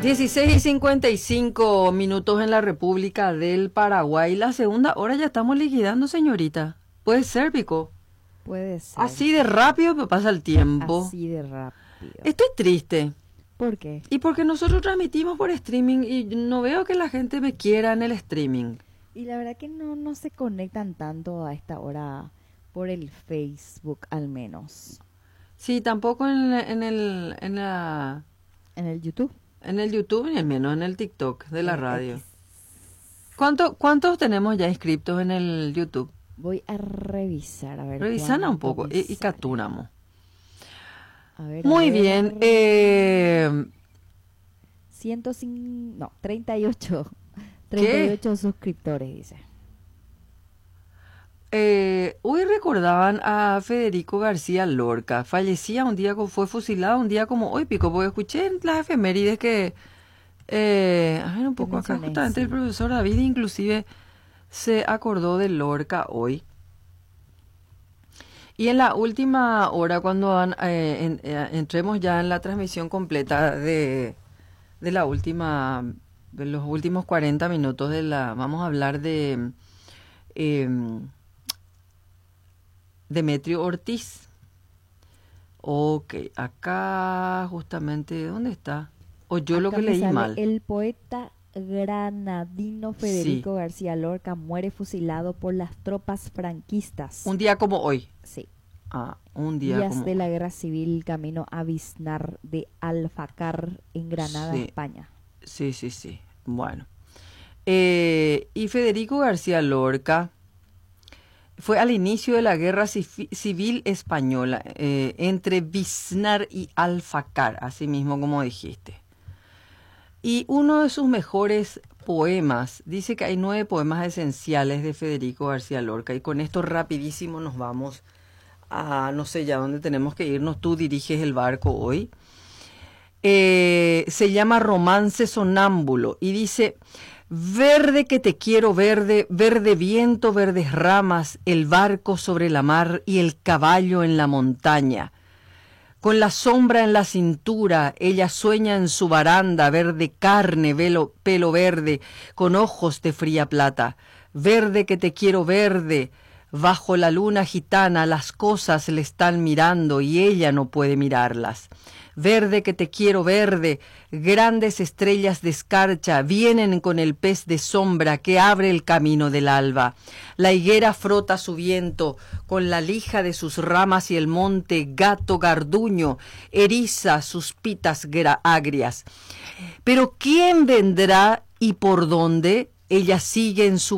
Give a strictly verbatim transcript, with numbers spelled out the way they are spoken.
dieciséis y cincuenta y cinco minutos en la República del Paraguay. La segunda hora ya estamos liquidando, señorita. ¿Puede ser, Pico? Puede ser. Así de rápido me pasa el tiempo. Así de rápido. Estoy triste. ¿Por qué? Y porque nosotros transmitimos por streaming y no veo que la gente me quiera en el streaming. Y la verdad que no, no se conectan tanto a esta hora por el Facebook, al menos. Sí, tampoco en, en el en la En el YouTube. en el YouTube ni al menos en el TikTok de la En radio. X. ¿Cuánto, ¿Cuántos tenemos ya inscriptos en el YouTube? Voy a revisar, a ver. Revisana un poco y, y sale. capturamos. A ver, a Muy ver. bien. Eh, ciento cinco, no, treinta y ocho. treinta y ocho suscriptores, dice. eh, hoy recordaban a Federico García Lorca. Fallecía un día, co- fue fusilado un día como hoy, Pico, porque escuché en las efemérides que, eh, a ver un poco acá, mencioné, justamente sí. el profesor David inclusive se acordó de Lorca hoy. Y en la última hora, cuando van, eh, en- eh, entremos ya en la transmisión completa de, de la última, de los últimos cuarenta minutos de la, vamos a hablar de eh, Demetrio Ortiz. Ok, acá justamente, ¿dónde está? O yo lo Acá que me leí sale, mal. el poeta granadino Federico García Lorca muere fusilado por las tropas franquistas. Un día como hoy. Sí. Ah, un día Días como de la guerra civil, camino a Biznar de Alfacar, en Granada, Sí. España. Sí, sí, sí. Bueno. Eh, y Federico García Lorca fue al inicio de la guerra cifi- civil española eh, entre Biznar y Alfacar, así mismo como dijiste. Y uno de sus mejores poemas, dice que hay nueve poemas esenciales de Federico García Lorca, y con esto rapidísimo nos vamos a no sé ya dónde tenemos que irnos. Tú diriges el barco hoy. Eh, se llama Romance Sonámbulo y dice: verde que te quiero verde, verde viento, verdes ramas, el barco sobre la mar y el caballo en la montaña. Con la sombra en la cintura, ella sueña en su baranda, verde carne, velo, pelo verde, con ojos de fría plata. Verde que te quiero verde, bajo la luna gitana las cosas le están mirando y ella no puede mirarlas. Verde que te quiero verde, grandes estrellas de escarcha vienen con el pez de sombra que abre el camino del alba. La higuera frota su viento con la lija de sus ramas y el monte gato garduño eriza sus pitas gra- agrias. Pero ¿quién vendrá y por dónde? Ella sigue en su